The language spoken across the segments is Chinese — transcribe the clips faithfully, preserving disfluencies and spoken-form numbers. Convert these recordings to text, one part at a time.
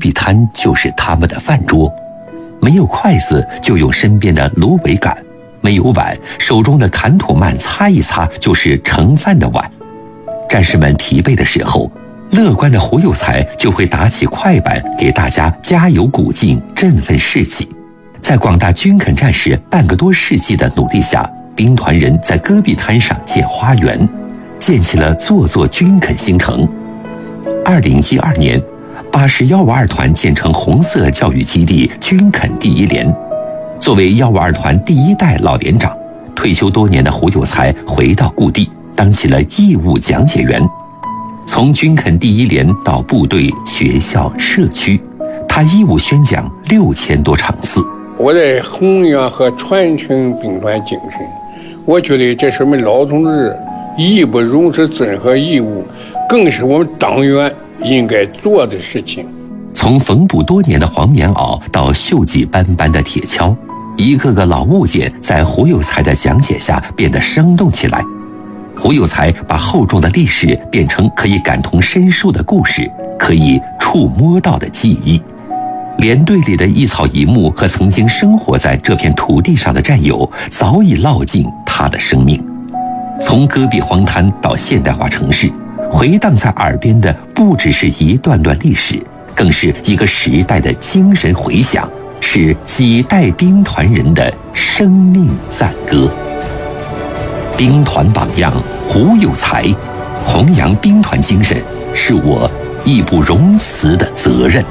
壁摊就是他们的饭桌，没有筷子就用身边的芦苇杆，没有碗，手中的坎土曼擦一擦就是盛饭的碗。战士们疲惫的时候，乐观的胡有才就会打起快板，给大家加油鼓劲，振奋士气。在广大军垦战士半个多世纪的努力下，兵团人在戈壁滩上建花园，建起了座座军垦新城。二零一二年，八十一五二团建成红色教育基地军垦第一连。作为一五二团第一代老连长，退休多年的胡有才回到故地，当起了义务讲解员。从军垦第一连到部队、学校、社区，他义务宣讲六千多场次。 我在弘扬和传承兵团精神，我觉得这是我们老同志义不容辞任何义务，更是我们党员应该做的事情。 从缝补多年的黄棉袄到锈迹斑斑的铁锹，一个个老物件在胡有才的讲解下变得生动起来。胡有才把厚重的历史变成可以感同身受的故事，可以触摸到的记忆。连队里的一草一木和曾经生活在这片土地上的战友，早已烙进他的生命。从戈壁荒滩到现代化城市，回荡在耳边的不只是一段段历史，更是一个时代的精神回响，是几代兵团人的生命赞歌。兵团榜样胡有才，弘扬兵团精神是我义不容辞的责任。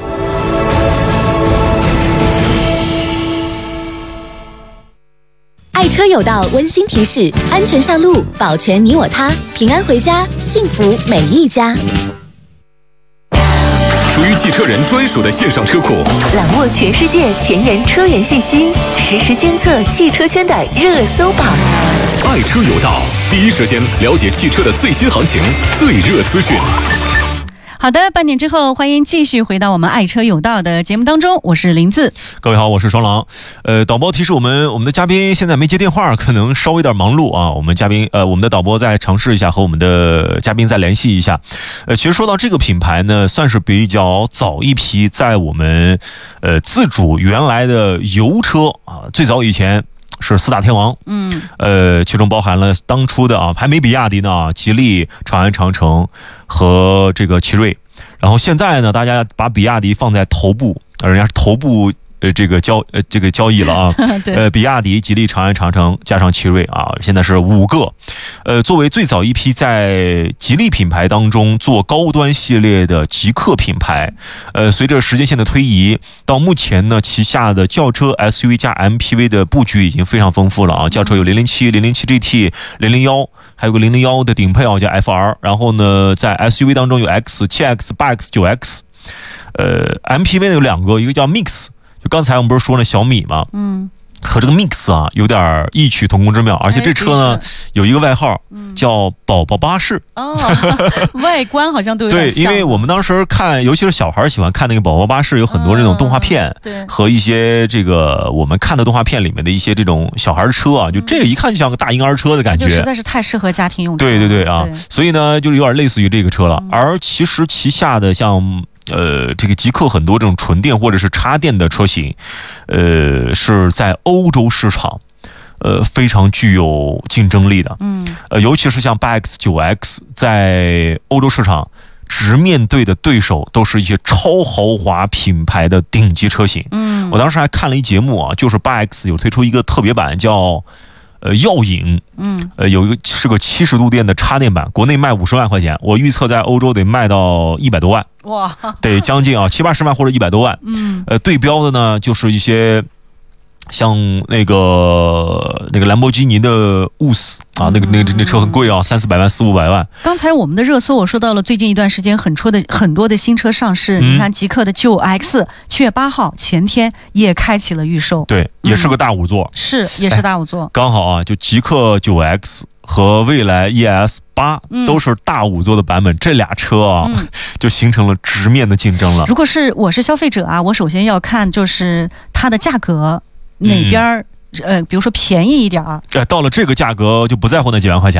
爱车有道温馨提示：安全上路，保全你我他，平安回家，幸福每一家。 属于汽车人专属的线上车库， 揽握全世界前沿车源信息，实时监测汽车圈的热搜榜。 爱车有道，第一时间了解汽车的最新行情、最热资讯。 好的，半点之后，欢迎继续回到我们爱车有道的节目当中，我是林子。 各位好，我是双狼。呃，导播提示我们，我们的嘉宾现在没接电话，可能稍微有点忙碌啊。我们嘉宾，呃，我们的导播再尝试一下和我们的嘉宾再联系一下。呃，其实说到这个品牌呢，算是比较早一批在我们呃自主原来的油车啊，最早以前是四大天王，嗯，呃，其中包含了当初的啊，还没比亚迪呢，吉利、长安、长城和这个奇瑞。然后现在呢，大家把比亚迪放在头部，人家是头部呃这个交呃这个交易了啊，呃比亚迪、吉利、长安、长城加上奇瑞啊，现在是五个。呃，作为最早一批在吉利品牌当中做高端系列的极客品牌，呃，随着时间线的推移，到目前呢，旗下的轿车、S U V 加 M P V 的布局已经非常丰富了啊。轿车有零零七、零零七 G T、零零一，还有个零零一的顶配啊叫 F R， 然后呢，在 S U V 当中有 X、七 X、八 X、九 X， 呃 ，M P V 呢有两个，一个叫 Mix。就刚才我们不是说了小米吗？嗯，和这个 Mix 啊有点异曲同工之妙，而且这车呢、哎、有一个外号、嗯、叫宝宝巴士哦，外观好像都有点像。 对，因为我们当时看，尤其是小孩喜欢看那个宝宝巴士，有很多那种动画片，嗯、对，和一些这个我们看的动画片里面的一些这种小孩的车啊，就这个一看就像个大婴儿车的感觉， 就实在是太适合家庭用车。 对对对啊，对，所以呢，就是有点类似于这个车了。嗯、而其实旗下的像。呃，这个极客很多这种纯电或者是插电的车型，呃，是在欧洲市场，呃，非常具有竞争力的。嗯，呃，尤其是像八 X、九 X， 在欧洲市场直面对的对手都是一些超豪华品牌的顶级车型。嗯，我当时还看了一节目啊，就是八 X 有推出一个特别版叫。呃，耀影，嗯，呃，有一个是个七十度电的插电版，国内卖五十万块钱，我预测在欧洲得卖到一百多万，哇，得将近啊七八十万或者一百多万，嗯，呃，对标的呢就是一些像那个那个兰博基尼的雾斯啊，那个那个那车很贵啊，三四百万、四五百万。 刚才我们的热搜我说到了最近一段时间很出的很多的新车上市，嗯、你看极客的九 X， 七月八号前天也开启了预售， 对，也是个大五座， 嗯、是也是大五座， 刚好啊，就极客九 X 和蔚来 E S 八都是大五座的版本，嗯、这俩车啊、嗯、就形成了直面的竞争了。 如果是我是消费者啊，我首先要看就是它的价格。哪边、嗯、呃，比如说便宜一点儿， 呃，到了这个价格就不在乎那几万块钱了。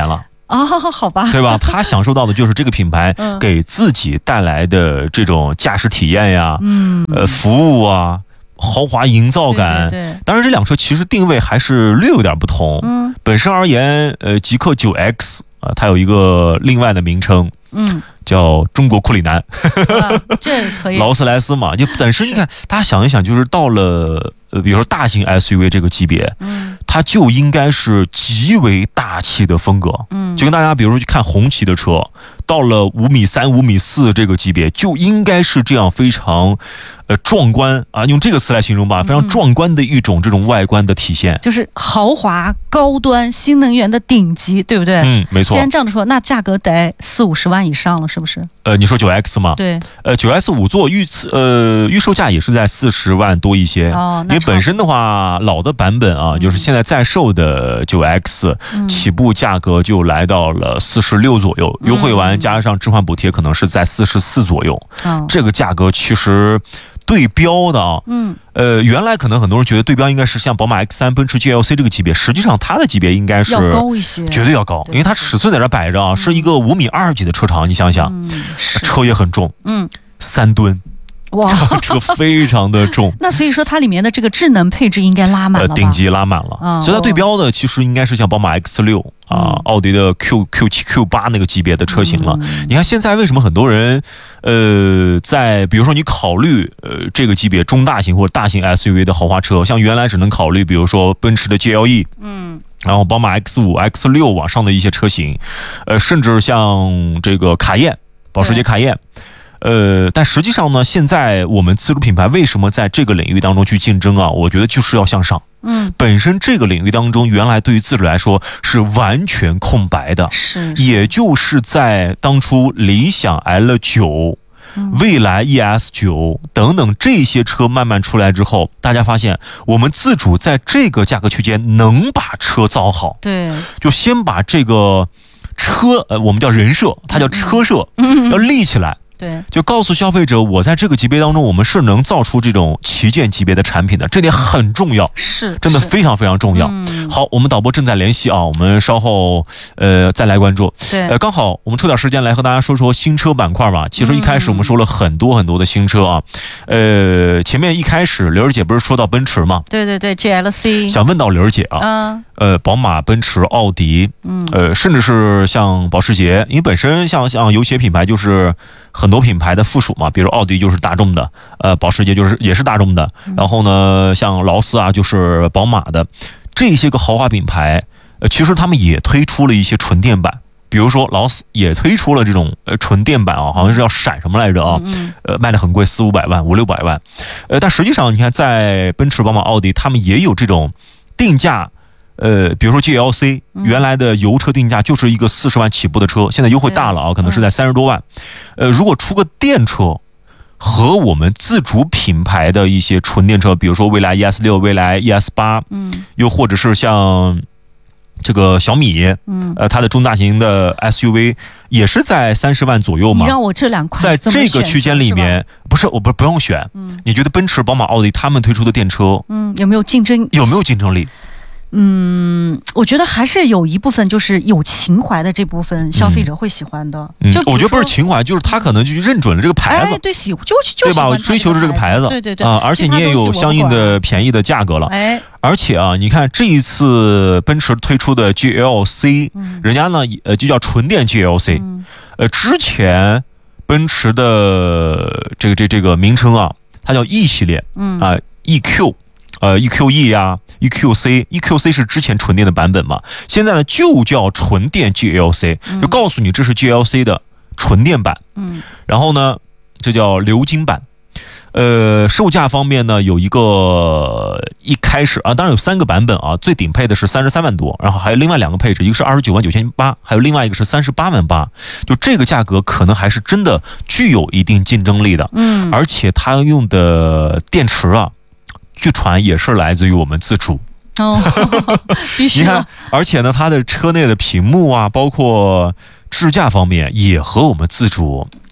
啊、哦，好吧， 对吧？他享受到的就是这个品牌给自己带来的这种驾驶体验呀，嗯，呃，服务啊，豪华营造感。 对对对， 当然，这辆车其实定位还是略有点不同。嗯，本身而言，呃，极氪 九 X 啊、呃，它有一个另外的名称，嗯，叫中国库里南。 啊、这可以。 劳斯莱斯嘛，就本身你看，大家想一想，就是到了呃，比如说大型 S U V 这个级别，嗯，它就应该是极为大气的风格，嗯，就跟大家比如说去看红旗的车，到了五米三、五米四这个级别，就应该是这样非常，呃，壮观啊，用这个词来形容吧，非常壮观的一种这种外观的体现， 就是豪华、高端、新能源的顶级，对不对？ 嗯，没错。 既然这样说，那价格得四五十万以上了，是不是？ 呃，你说九 X 吗？ 对， 呃，九 S 五座预呃预售价也是在四十万多一些，哦，因为本身的话，老的版本啊，嗯、就是现在在售的九 X、嗯、起步价格就来到了四十六左右，嗯、优惠完加上置换补贴，可能是在四十四左右。嗯、这个价格其实对标的啊，嗯，呃，原来可能很多人觉得对标应该是像宝马 X 三、奔驰 G L C 这个级别，实际上它的级别应该是要高一些， 绝对要高，因为它尺寸在这摆着啊，嗯、是一个五米二几的车长，你想想，嗯、车也很重，嗯，三吨。哇，车非常的重。 那所以说它里面的这个智能配置应该拉满了吧？ 呃，顶级拉满了。嗯、所以它对标的其实应该是像宝马 X 六 啊、嗯、奥迪的 Q Q 七 Q 八那个级别的车型了。嗯、你看现在为什么很多人呃在比如说你考虑呃这个级别中大型或者大型 S U V 的豪华车，像原来只能考虑比如说奔驰的 G L E， 嗯，然后宝马 X 五、X 六 往上的一些车型，呃，甚至像这个卡宴，保时捷卡宴。呃，但实际上呢，现在我们自主品牌为什么在这个领域当中去竞争啊？我觉得就是要向上。嗯，本身这个领域当中，原来对于自主来说是完全空白的， 是， 也就是在当初理想 L 九、蔚来 E S 九等等这些车慢慢出来之后，大家发现我们自主在这个价格区间能把车造好， 对， 就先把这个车，呃，我们叫人设，它叫车设，嗯、要立起来。 对， 就告诉消费者，我在这个级别当中，我们是能造出这种旗舰级别的产品的，这点很重要， 是真的非常非常重要。嗯、好，我们导播正在联系啊，我们稍后呃再来关注。 对， 呃，刚好我们抽点时间来和大家说说新车板块吧。其实一开始我们说了很多很多的新车啊，呃，前面一开始刘儿姐不是说到奔驰吗？ 对对对 ，G L C， 想问到刘儿姐啊，嗯、呃，宝马、奔驰、奥迪，嗯，呃，甚至是像保时捷，因为本身像像油鞋品牌就是很多品牌的附属嘛，比如奥迪就是大众的，呃，保时捷就是也是大众的，然后呢，像劳斯啊就是宝马的，这些个豪华品牌，呃，其实他们也推出了一些纯电版，比如说劳斯也推出了这种呃纯电版啊，好像是要闪什么来着啊，呃，卖的很贵，四五百万、五六百万，呃，但实际上你看，在奔驰、宝马、奥迪，他们也有这种定价。呃，比如说 G L C 原来的油车定价就是一个四十万起步的车，现在优惠大了啊，可能是在三十多万。呃，如果出个电车，和我们自主品牌的一些纯电车，比如说蔚来 E S 六、蔚来 E S 八，嗯，又或者是像这个小米，嗯，呃，它的中大型的 S U V 也是在三十万左右嘛。 你让我这两款在这个区间里面，不是我不不用选，嗯，你觉得奔驰、宝马、奥迪他们推出的电车， 嗯，有没有竞争？ 有没有竞争力？ 嗯，我觉得还是有一部分就是有情怀的这部分消费者会喜欢的。 嗯，就我觉得不是情怀，就是他可能就认准了这个牌子， 哎、对，喜就就对吧？我追求着这个牌子， 对对对啊、呃，而且你也有相应的便宜的价格了。 哎， 而且啊，你看这一次奔驰推出的 G L C，、嗯、人家呢呃就叫纯电 G L C，、嗯、呃，之前奔驰的这个这这个名称啊，它叫 E 系列，嗯啊、呃、E Q。呃 ，E Q E 呀 ，E Q C，E Q C 是之前纯电的版本嘛，现在呢就叫纯电 G L C，、嗯、就告诉你这是 G L C 的纯电版，嗯，然后呢，这叫鎏金版，呃，售价方面呢有一个一开始啊，当然有三个版本啊，最顶配的是三十三万多，然后还有另外两个配置，一个是二十九万九千八，还有另外一个是三十八万八，就这个价格可能还是真的具有一定竞争力的，嗯，而且它用的电池啊。据传也是来自于我们自主哦，必须。 你看，而且呢，它的车内的屏幕啊，包括支架方面，也和我们自主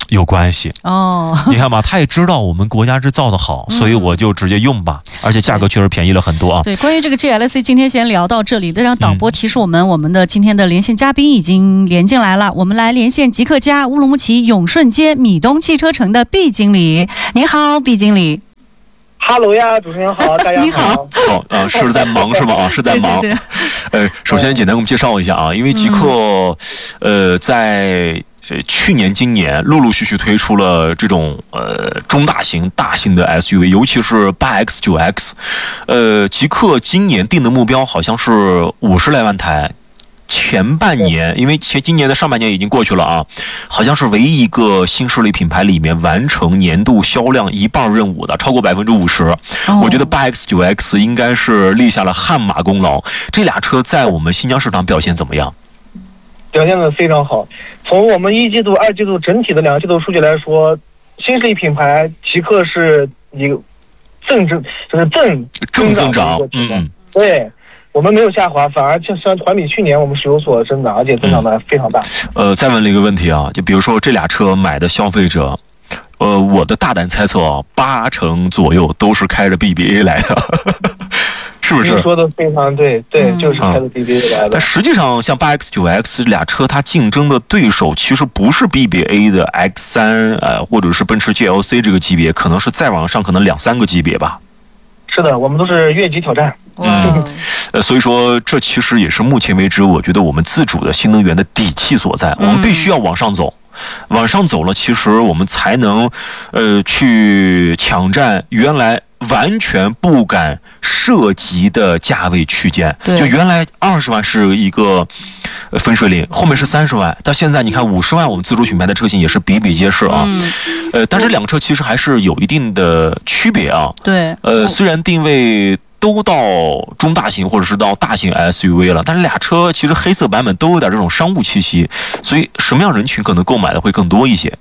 有关系哦。 你看吧，他也知道我们国家制造的好，所以我就直接用吧，而且价格确实便宜了很多啊。 对，关于这个 G L C， 今天先聊到这里。让导播提示我们，嗯、我们的今天的连线嘉宾已经连进来了，我们来连线极客家乌鲁木齐永顺街米东汽车城的毕经理。你好，毕经理。 哈喽呀，主持人好，大家好。 你好。 好啊，是在忙是吗？啊，是在忙。 对对对呃，首先简单给我们介绍一下啊，因为极客，嗯、呃，在。呃，去年、今年陆陆续续推出了这种呃中大型、大型的 S U V， 尤其是八 X、九 X。呃，极客今年定的目标好像是五十来万台。前半年，因为前今年的上半年已经过去了啊，好像是唯一一个新势力品牌里面完成年度销量一半任务的，超过百分之五十。我觉得八 X、九 X 应该是立下了汗马功劳。这俩车在我们新疆市场表现怎么样？ 表现的非常好。从我们一季度、二季度整体的两个季度数据来说，新势力品牌极客是一个正增，就是正正增长。嗯， 对，我们没有下滑，反而就相环比去年我们是有所增长，而且增长的非常大。 嗯、呃，再问了一个问题啊，就比如说这俩车买的消费者，呃，我的大胆猜测啊，八成左右都是开着 B B A 来的。是不是？ 你说的非常对，对，嗯、就是开的 B B A 来的。 但实际上，像八 X、九 X 这俩车，它竞争的对手其实不是 B B A 的 X 三，呃，或者是奔驰 G L C 这个级别，可能是再往上，可能两三个级别吧。 是的，我们都是越级挑战。 嗯，呃，所以说这其实也是目前为止，我觉得我们自主的新能源的底气所在。我们必须要往上走。往上走了，其实我们才能，呃，去抢占原来完全不敢涉及的价位区间。就原来二十万是一个分水岭，后面是三十万，到现在你看五十万，我们自主品牌的车型也是比比皆是啊。嗯、呃，但是两个车其实还是有一定的区别啊。 对。 呃，虽然定位都到中大型或者是到大型 S U V 了，但是俩车其实黑色版本都有点这种商务气息，所以什么样人群可能购买的会更多一些？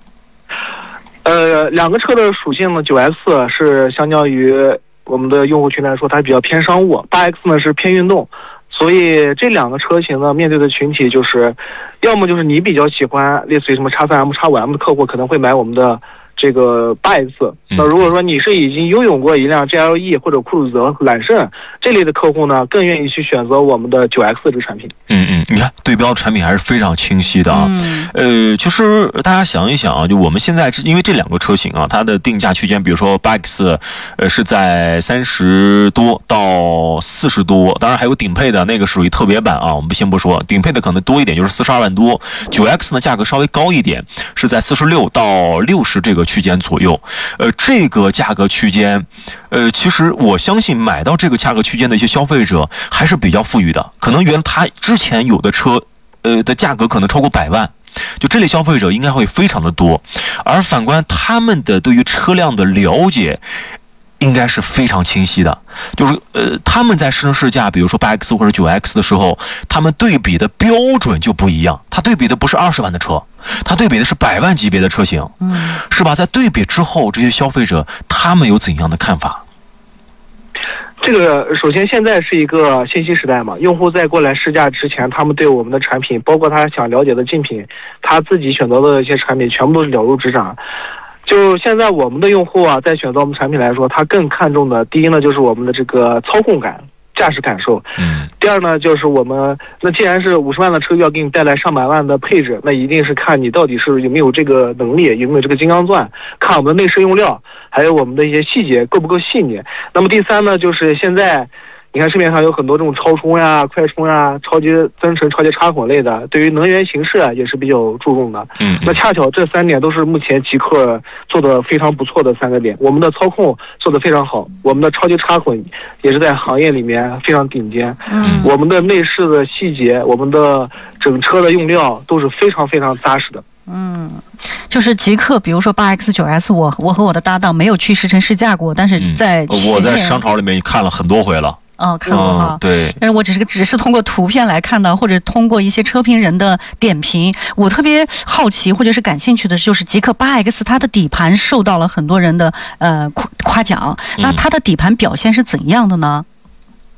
呃，两个车的属性呢 ，九 X 是相较于我们的用户群来说，它比较偏商务，八 X 呢是偏运动，所以这两个车型呢，面对的群体就是，要么就是你比较喜欢类似于什么 X 三 M、X 五 M 的客户，可能会买我们的这个八 X。那如果说你是已经拥有过一辆 G L E 或者酷路泽、揽胜这类的客户呢，更愿意去选择我们的九 X 这个产品。 嗯嗯，你看对标产品还是非常清晰的啊。嗯、呃，其实大家想一想啊，就我们现在因为这两个车型啊，它的定价区间，比如说八 X， 呃是在三十多到四十多，当然还有顶配的那个属于特别版啊，我们先不说，顶配的可能多一点，就是四十二万多。九 X 呢价格稍微高一点，是在四十六到六十这个区间左右。呃，这个价格区间，呃，其实我相信买到这个价格区间的一些消费者还是比较富裕的，可能原他之前有的车，呃的价格可能超过百万，就这类消费者应该会非常的多，而反观他们的对于车辆的了解，应该是非常清晰的，就是呃他们在试乘试驾，比如说八 X 或者九 X 的时候，他们对比的标准就不一样，他对比的不是二十万的车，他对比的是百万级别的车型，嗯，是吧？在对比之后，这些消费者他们有怎样的看法？ 这个首先现在是一个信息时代嘛，用户在过来试驾之前，他们对我们的产品，包括他想了解的竞品，他自己选择的一些产品，全部都是了如指掌。就现在我们的用户啊，在选择我们产品来说，他更看重的，第一呢，就是我们的这个操控感、驾驶感受。嗯。第二呢，就是我们那既然是五十万的车要给你带来上百万的配置，那一定是看你到底是有没有这个能力，有没有这个金刚钻，看我们的内饰用料，还有我们的一些细节够不够细腻。那么第三呢，就是现在你看市面上有很多这种超充呀、快充呀、超级增程、超级插混类的，对于能源形式啊也是比较注重的。嗯，那恰巧这三点都是目前极客做的非常不错的三个点。我们的操控做得非常好，我们的超级插混也是在行业里面非常顶尖。嗯，我们的内饰的细节，我们的整车的用料都是非常非常扎实的。 嗯，就是极客，比如说八 X、九 S， 我我和我的搭档没有去试乘试驾过，但是在、 嗯、我在商场里面看了很多回了。 哦，看过哈、 嗯，对， 但是我只是只是通过图片来看到，或者通过一些车评人的点评，我特别好奇或者是感兴趣的就是极客八 X 它的底盘受到了很多人的呃夸夸奖，那它的底盘表现是怎样的呢？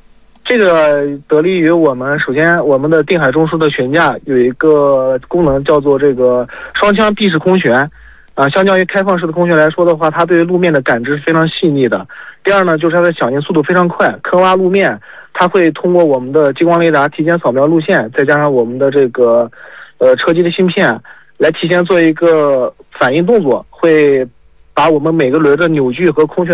这个得力于我们，首先我们的定海中枢的悬架有一个功能叫做这个双腔闭式空悬，啊，相较于开放式的空悬来说的话，它对于路面的感知是非常细腻的。第二呢，就是它的响应速度非常快，坑洼路面它会通过我们的激光雷达提前扫描路线，再加上我们的这个呃车机的芯片来提前做一个反应动作，会把我们每个轮的扭矩和空悬